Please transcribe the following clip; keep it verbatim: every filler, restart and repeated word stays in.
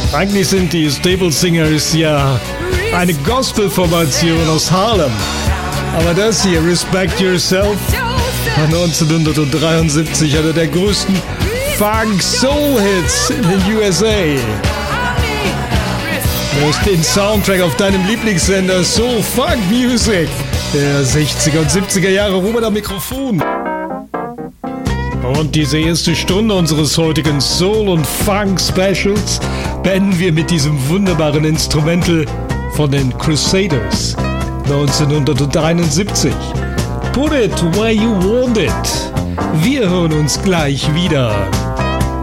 Eigentlich sind die Stable Singers ja eine Gospel-Formation aus Harlem. Aber das hier, Respect Yourself, war neunzehnhundertdreiundsiebzig einer der größten Funk-Soul-Hits in den U S A. Du hörst den Soundtrack auf deinem Lieblingssender Soul Funk Music der sechziger und siebziger Jahre. Robert am Mikrofon. Und diese erste Stunde unseres heutigen Soul- und Funk-Specials beenden wir mit diesem wunderbaren Instrumental von den Crusaders neunzehnhundertdreiundsiebzig. Put it where you want it. Wir hören uns gleich wieder.